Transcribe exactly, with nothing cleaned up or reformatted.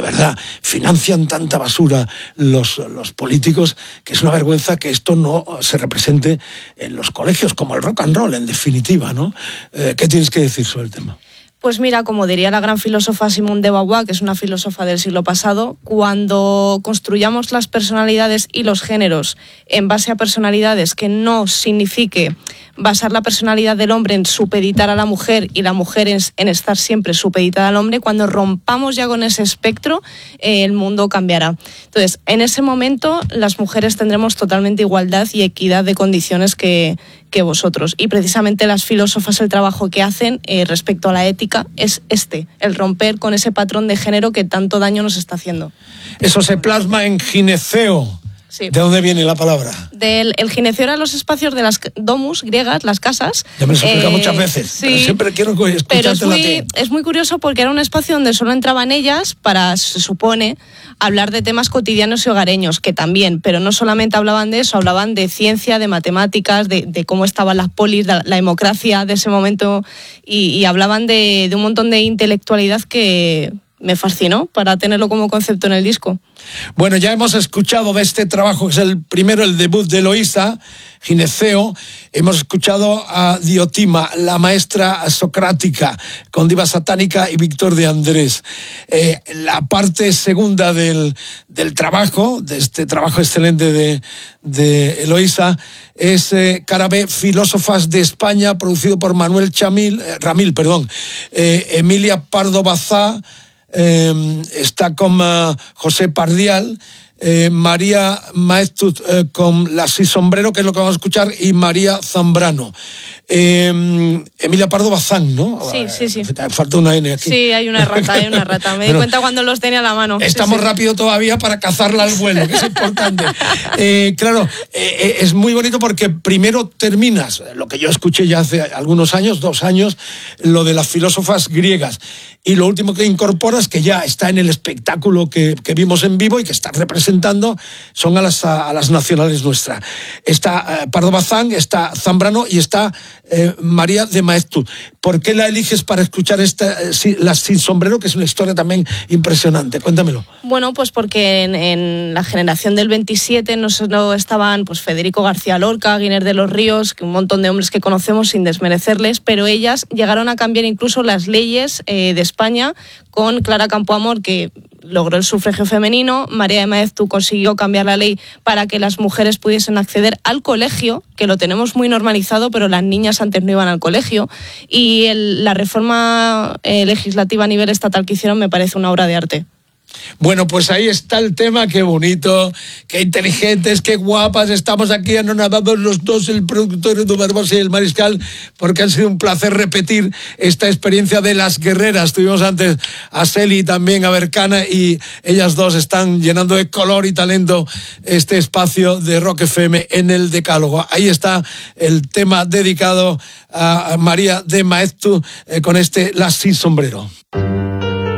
verdad, financian tanta basura los, los políticos que es una vergüenza que esto no se represente en los colegios, como el rock and roll, en definitiva, ¿no? Eh, ¿Qué tienes que decir sobre el tema? Pues mira, como diría la gran filósofa Simone de Beauvoir, que es una filósofa del siglo pasado, cuando construyamos las personalidades y los géneros en base a personalidades que no signifique basar la personalidad del hombre en supeditar a la mujer y la mujer en, en estar siempre supeditada al hombre, cuando rompamos ya con ese espectro, eh, el mundo cambiará. Entonces, en ese momento las mujeres tendremos totalmente igualdad y equidad de condiciones que, que vosotros. Y precisamente las filósofas, el trabajo que hacen eh, respecto a la ética es este, el romper con ese patrón de género que tanto daño nos está haciendo. Eso se plasma en gineceo. Sí. ¿De dónde viene la palabra? Del, el gineceo eran los espacios de las domus griegas, las casas. Ya me lo he explicado eh, muchas veces, sí, pero siempre quiero escucharte pero es muy, la es muy curioso porque era un espacio donde solo entraban ellas para, se supone, hablar de temas cotidianos y hogareños, que también, pero no solamente hablaban de eso, hablaban de ciencia, de matemáticas, de, de cómo estaban las polis, de la democracia de ese momento, y, y hablaban de, de un montón de intelectualidad que me fascinó para tenerlo como concepto en el disco. Bueno, ya hemos escuchado de este trabajo, que es el primero, el debut de Eloísa, Gineceo. Hemos escuchado a Diotima, la maestra socrática, con Diva Satánica y Víctor de Andrés. Eh, la parte segunda del, del trabajo, de este trabajo excelente de, de Eloísa, es eh, Cara B, Filósofas de España, producido por Manuel Chamil, eh, Ramil, perdón, eh, Emilia Pardo Bazá, Eh, está con uh, José Pardial, eh, María Maeztu eh, con La Sin Sombrero, que es lo que vamos a escuchar, y María Zambrano. Eh, Emilia Pardo Bazán, ¿no? Sí, sí, sí. Falta una N aquí. Sí, hay una rata, hay una rata. Me di cuenta cuando los tenía a la mano. Estamos sí, sí. rápido todavía para cazarla al vuelo, que es importante. Eh, claro, eh, es muy bonito porque primero terminas, lo que yo escuché ya hace algunos años, dos años, lo de las filósofas griegas. Y lo último que incorporas, que ya está en el espectáculo que, que vimos en vivo y que estás representando, son a las, a, a las nacionales nuestras. Está eh, Pardo Bazán, está Zambrano y está eh, María de Maeztu. ¿Por qué la eliges para escuchar esta, eh, si, La Sin Sombrero, que es una historia también impresionante? Cuéntamelo. Bueno, pues porque en, en la generación del veintisiete no solo estaban pues Federico García Lorca, Guiner de los Ríos, que un montón de hombres que conocemos sin desmerecerles, pero ellas llegaron a cambiar incluso las leyes eh, de España, con Clara Campoamor, que logró el sufragio femenino. María de Maeztu consiguió cambiar la ley para que las mujeres pudiesen acceder al colegio, que lo tenemos muy normalizado, pero las niñas antes no iban al colegio, y el, la reforma eh, legislativa a nivel estatal que hicieron me parece una obra de arte. Bueno, pues ahí está el tema, qué bonito, qué inteligentes, qué guapas, estamos aquí anonadados los dos, el productor Edu Barbosa y el Mariscal, porque ha sido un placer repetir esta experiencia de las guerreras. Tuvimos antes a Celi, también a Bercana, y ellas dos están llenando de color y talento este espacio de Rock F M en el Decálogo. Ahí está el tema dedicado a María de Maeztu eh, con este La Sin Sombrero.